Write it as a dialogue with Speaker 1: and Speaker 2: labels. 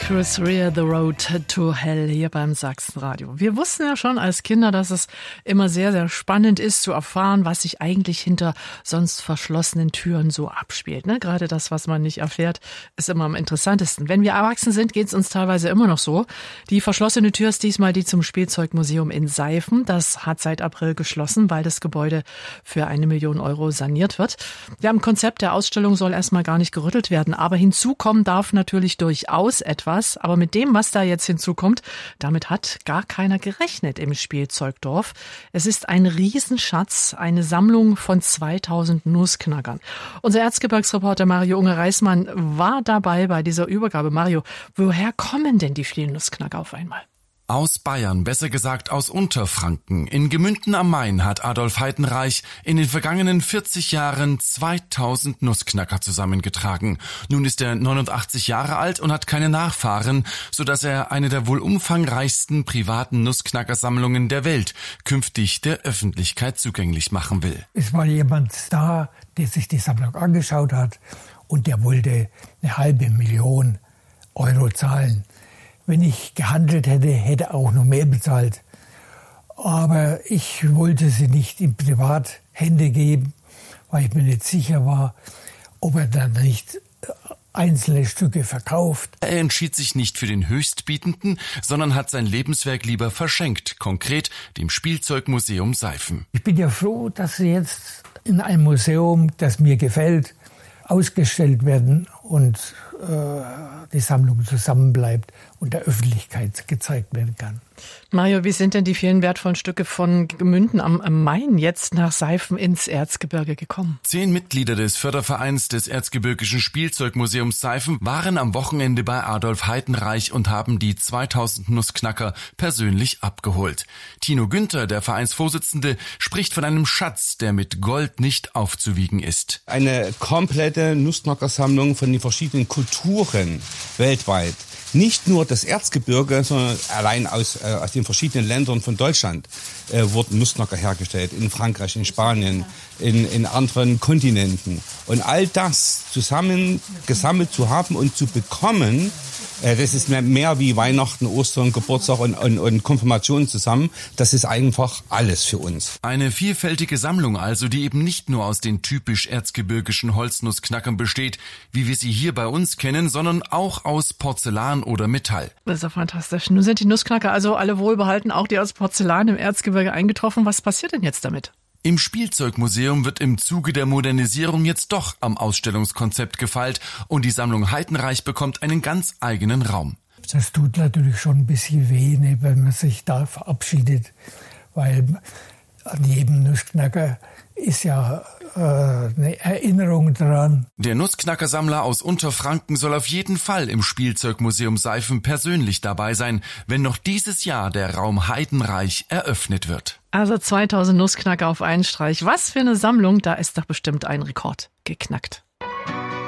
Speaker 1: Chris Rea, The Road to Hell hier beim Sachsenradio. Wir wussten ja schon als Kinder, dass es immer sehr, sehr spannend ist zu erfahren, was sich eigentlich hinter sonst verschlossenen Türen so abspielt. Ne? Gerade das, was man nicht erfährt, ist immer am interessantesten. Wenn wir erwachsen sind, geht es uns teilweise immer noch so. Die verschlossene Tür ist diesmal die zum Spielzeugmuseum in Seifen. Das hat seit April geschlossen, weil das Gebäude für 1 Million Euro saniert wird. Ja, im Konzept der Ausstellung soll erstmal gar nicht gerüttelt werden, aber hinzukommen darf natürlich durchaus etwas. Aber mit dem, was da jetzt hinzukommt, damit hat gar keiner gerechnet im Spielzeugdorf. Es ist ein Riesenschatz, eine Sammlung von 2000 Nussknackern. Unser Erzgebirgsreporter Mario Unge-Reismann war dabei bei dieser Übergabe. Mario, woher kommen denn die vielen Nussknacker auf einmal?
Speaker 2: Aus Bayern, besser gesagt aus Unterfranken. In Gemünden am Main hat Adolf Heidenreich in den vergangenen 40 Jahren 2000 Nussknacker zusammengetragen. Nun ist er 89 Jahre alt und hat keine Nachfahren, sodass er eine der wohl umfangreichsten privaten Nussknackersammlungen der Welt künftig der Öffentlichkeit zugänglich machen will.
Speaker 3: Es war jemand da, der sich die Sammlung angeschaut hat und der wollte 500.000 Euro zahlen. Wenn ich gehandelt hätte, hätte er auch noch mehr bezahlt. Aber ich wollte sie nicht in Privathände geben, weil ich mir nicht sicher war, ob er dann nicht einzelne Stücke verkauft.
Speaker 2: Er entschied sich nicht für den Höchstbietenden, sondern hat sein Lebenswerk lieber verschenkt, konkret dem Spielzeugmuseum Seifen.
Speaker 3: Ich bin ja froh, dass sie jetzt in einem Museum, das mir gefällt, ausgestellt werden und die Sammlung zusammenbleibt und der Öffentlichkeit gezeigt werden kann.
Speaker 1: Mario, wie sind denn die vielen wertvollen Stücke von Gemünden am Main jetzt nach Seifen ins Erzgebirge gekommen?
Speaker 2: 10 Mitglieder des Fördervereins des Erzgebirgischen Spielzeugmuseums Seifen waren am Wochenende bei Adolf Heidenreich und haben die 2000 Nussknacker persönlich abgeholt. Tino Günther, der Vereinsvorsitzende, spricht von einem Schatz, der mit Gold nicht aufzuwiegen ist.
Speaker 4: Eine komplette Nussknackersammlung von den verschiedenen Kulturen weltweit. Nicht nur das Erzgebirge, sondern allein aus den verschiedenen Ländern von Deutschland wurden Nussknacker hergestellt. In Frankreich, in Spanien, in anderen Kontinenten. Und all das zusammen gesammelt zu haben und zu bekommen, das ist mehr wie Weihnachten, Ostern, Geburtstag und Konfirmation zusammen. Das ist einfach alles für uns.
Speaker 2: Eine vielfältige Sammlung also, die eben nicht nur aus den typisch erzgebirgischen Holznussknackern besteht, wie wir sie hier bei uns kennen, sondern auch aus Porzellan oder Metall.
Speaker 1: Das ist ja fantastisch. Nun sind die Nussknacker also alle wohlbehalten, auch die aus Porzellan im Erzgebirge eingetroffen. Was passiert denn jetzt damit?
Speaker 2: Im Spielzeugmuseum wird im Zuge der Modernisierung jetzt doch am Ausstellungskonzept gefeilt und die Sammlung Heidenreich bekommt einen ganz eigenen Raum.
Speaker 3: Das tut natürlich schon ein bisschen weh, ne, wenn man sich da verabschiedet, weil an jedem Nussknacker ist ja eine Erinnerung dran.
Speaker 2: Der Nussknackersammler aus Unterfranken soll auf jeden Fall im Spielzeugmuseum Seifen persönlich dabei sein, wenn noch dieses Jahr der Raum Heidenreich eröffnet wird.
Speaker 1: Also 2000 Nussknacker auf einen Streich. Was für eine Sammlung, da ist doch bestimmt ein Rekord geknackt.